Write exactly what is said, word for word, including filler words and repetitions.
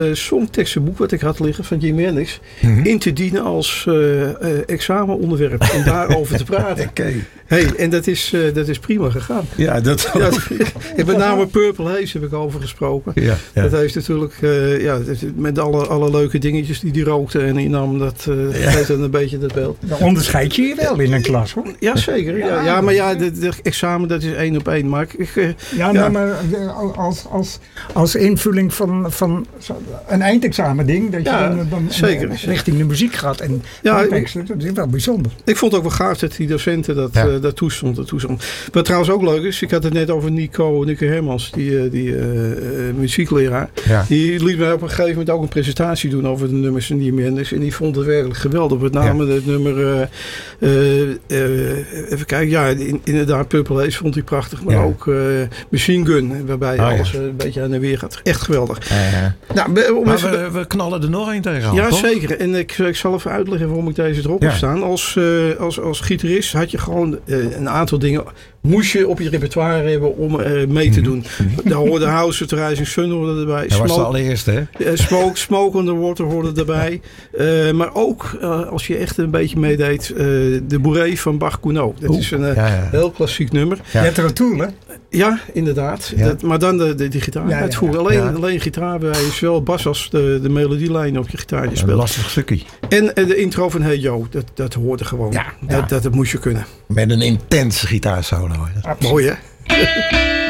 uh, songtekstenboek wat ik had liggen van Jimi Hendrix mm-hmm. in te dienen als uh, uh, examenonderwerp om daarover te praten. Okay. Hey, en dat is, uh, dat is prima gegaan. Ja, dat ja, ik met name Purple Haze heb ik over gesproken. Ja, ja. Dat heeft natuurlijk uh, ja, met alle, alle leuke dingetjes die die rookte en die nam dat uh, ja. dan een beetje dat beeld. Dan onderscheid je je wel in een klas, hoor. Ja, zeker. Ja, ja, ja maar ja, de, de examen dat is één op één. Maar ik, uh, ja, ja. Nou, maar als, als, als invulling van, van een eindexamen ding, dat je ja, dan, dan zeker. richting de muziek gaat en ja, teksten, dat is wel bijzonder. Ik vond het ook wel gaaf dat die docenten dat, ja. uh, dat toestond, dat toestond. Wat trouwens ook leuk is, ik had het net over Nico, Nico Hermans, die, die uh, uh, muziekleraar. Ja. Die liet mij op een gegeven moment ook een presentatie doen over de nummers van Jimi Hendrix. En die vond het werkelijk geweldig. Met name ja. het nummer, uh, uh, uh, even kijken, ja, in, inderdaad, Purple Haze vond hij prachtig. Maar ja. ook uh, Machine Gun, waarbij oh, alles ja. uh, een beetje aan en weer gaat. Echt geweldig. Ja, ja. Nou, maar even, we, we knallen er nog één tegenaan. Ja, toch? zeker. En ik, ik zal even uitleggen waarom ik deze erop ja. heb staan. Als, uh, als, als gitarist had je gewoon uh, een aantal dingen moest je op je repertoire hebben om uh, mee te doen. Mm-hmm. Daar hoorde House of the Rising Sun hoorde erbij. Dat was de allereerste, hè? Uh, smoke, smoke on the Water hoorde erbij. Uh, maar ook, uh, als je echt een beetje meedeed, uh, de Bourrée van Bach-Gounod. Dat Oeh, is een uh, ja, ja. heel klassiek nummer. Ja. Je hebt er hè? Ja, inderdaad. Ja. Dat, maar dan de, de, de gitaar ja, uitvoeren. Alleen, ja. alleen gitaar bij zowel bas als de, de melodielijn op je gitaar je speelt. Een lastig stukje. En, en de intro van Hey Yo, dat, dat hoorde gewoon. Ja, dat, ja. Dat, dat moest je kunnen. Met een intense gitaarsolo. Mooi, hè?